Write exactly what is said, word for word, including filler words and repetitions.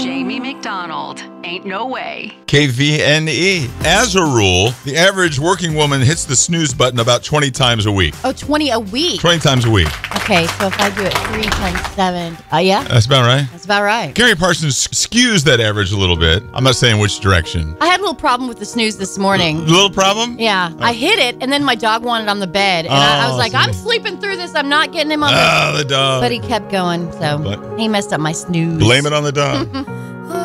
Jamie McDonald. Ain't no way. K V N E. As a rule, the average working woman hits the snooze button about twenty times a week. Oh, twenty a week. twenty times a week. Okay, so if I do it three times seven, uh, yeah, That's about right. that's about right. Gary Parsons skews that average a little bit. I'm not saying which direction. I had a little problem with the snooze this morning. Little problem? Yeah, I hit it, and then my dog wanted on the bed, and I, I was Oh, like, see. I'm sleeping through this. I'm not getting him on the Ah, the dog. But he kept going, so But- he messed up my snooze. Blame it on the dog.